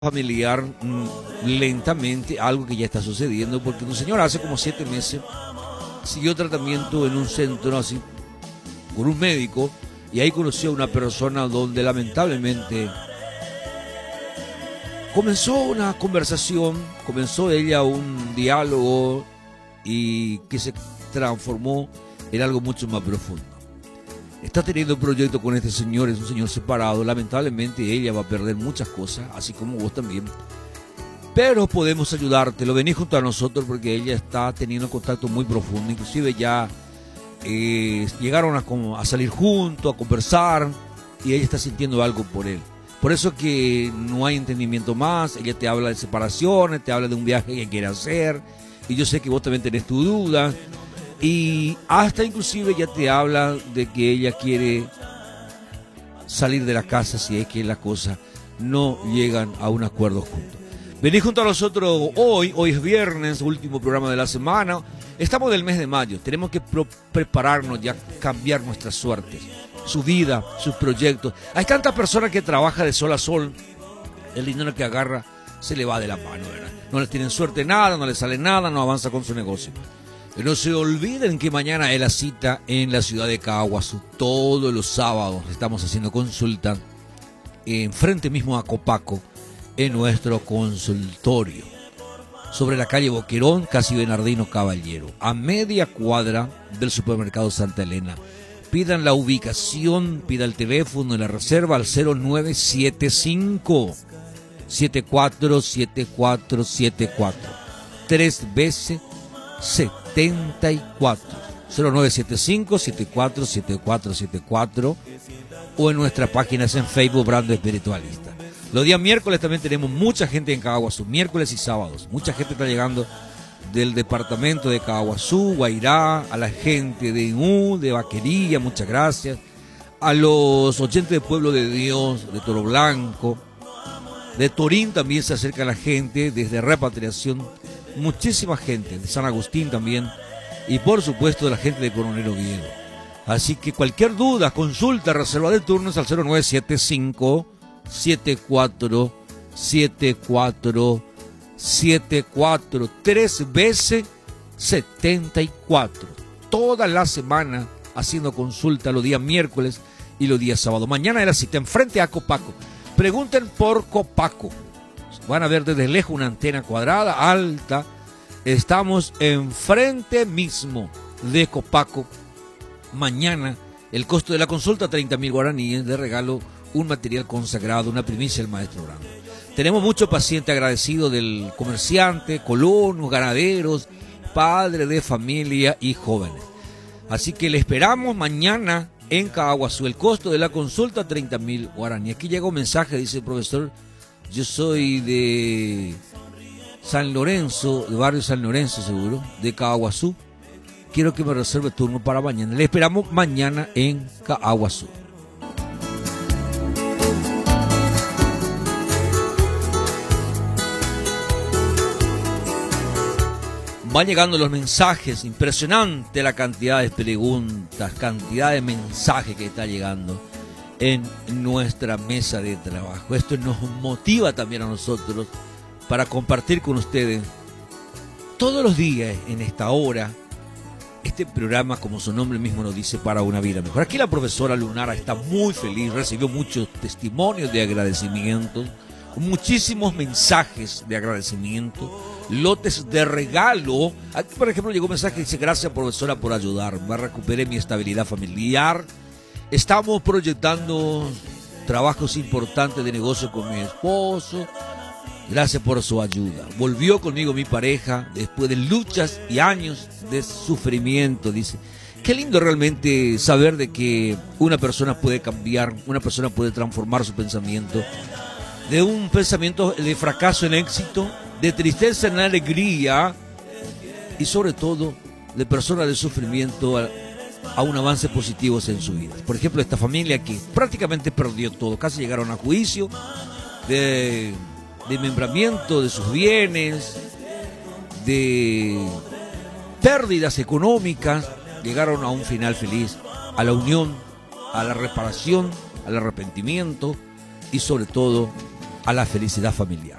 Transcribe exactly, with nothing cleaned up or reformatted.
familiar mmm, lentamente algo que ya está sucediendo, porque un señor hace como siete meses siguió tratamiento en un centro así con un médico, y ahí conoció a una persona donde lamentablemente comenzó una conversación, comenzó ella un diálogo y que se transformó en algo mucho más profundo. Está teniendo un proyecto con este señor, es un señor separado, lamentablemente ella va a perder muchas cosas, así como vos también, pero podemos ayudarte, lo venís junto a nosotros porque ella está teniendo un contacto muy profundo, inclusive ya eh, llegaron a, a salir juntos, a conversar, y ella está sintiendo algo por él. Por eso que no hay entendimiento más, ella te habla de separaciones, te habla de un viaje que quiere hacer, y yo sé que vos también tenés tu duda, y hasta inclusive ya te habla de que ella quiere salir de la casa si es que las cosas no llegan a un acuerdo juntos. Vení junto a nosotros hoy, hoy es viernes, último programa de la semana, estamos del mes de mayo, tenemos que pro- prepararnos ya, cambiar nuestras suertes, su vida, sus proyectos. Hay tantas personas que trabajan de sol a sol, el dinero que agarra se le va de la mano, ¿verdad? No les tienen suerte nada, no les sale nada, no avanza con su negocio. No se olviden que mañana es la cita en la ciudad de Caaguazú. Todos los sábados estamos haciendo consulta enfrente mismo a Copaco, en nuestro consultorio, sobre la calle Boquerón, casi Bernardino Caballero, a media cuadra del supermercado Santa Elena. Pidan la ubicación, pida el teléfono de la reserva al cero nueve siete cinco, siete cuatro siete cuatro siete cuatro, tres veces setenta y cuatro, cero nueve siete cinco, siete cuatro siete cuatro siete cuatro, o en nuestras páginas en Facebook Brando Espiritualista. Los días miércoles también tenemos mucha gente en Caaguazú, miércoles y sábados, mucha gente está llegando del departamento de Caaguazú, Guairá, a la gente de Inú, de Vaquería, muchas gracias, a los oyentes de Pueblo de Dios, de Toro Blanco, de Torín también se acerca la gente, desde Repatriación, muchísima gente, de San Agustín también, y por supuesto de la gente de Coronel Oviedo. Así que cualquier duda, consulta, reserva de turnos al cero nueve siete cinco, siete cuatro siete cuatro siete cuatro, tres veces setenta y cuatro. Toda la semana haciendo consulta los días miércoles y los días sábados. Mañana es la cita enfrente a Copaco. Pregunten por Copaco. Van a ver desde lejos una antena cuadrada, alta. Estamos enfrente mismo de Copaco. Mañana el costo de la consulta, treinta mil guaraníes, de regalo un material consagrado, una primicia del maestro Brando. Tenemos muchos pacientes agradecidos del comerciante, colonos, ganaderos, padres de familia y jóvenes. Así que le esperamos mañana en Caaguazú. El costo de la consulta, treinta mil guaraníes. Aquí llega un mensaje, dice el profesor, yo soy de San Lorenzo, de barrio San Lorenzo seguro, de Caaguazú. Quiero que me reserve turno para mañana. Le esperamos mañana en Caaguazú. Van llegando los mensajes, impresionante la cantidad de preguntas, cantidad de mensajes que está llegando en nuestra mesa de trabajo. Esto nos motiva también a nosotros para compartir con ustedes todos los días en esta hora este programa, como su nombre mismo nos dice, para una vida mejor. Aquí la profesora Lunara está muy feliz, recibió muchos testimonios de agradecimiento, muchísimos mensajes de agradecimiento, lotes de regalo. Aquí, por ejemplo, llegó un mensaje que dice: gracias, profesora, por ayudarme, recuperé mi estabilidad familiar, estamos proyectando trabajos importantes de negocio con mi esposo, gracias por su ayuda. Volvió conmigo mi pareja después de luchas y años de sufrimiento, dice. Qué lindo realmente saber de que una persona puede cambiar, una persona puede transformar su pensamiento, de un pensamiento de fracaso en éxito, de tristeza en alegría, y sobre todo de personas de sufrimiento a, a un avance positivo en su vida. Por ejemplo, esta familia que prácticamente perdió todo, casi llegaron a juicio de desmembramiento de sus bienes, de pérdidas económicas, llegaron a un final feliz, a la unión, a la reparación, al arrepentimiento y sobre todo a la felicidad familiar.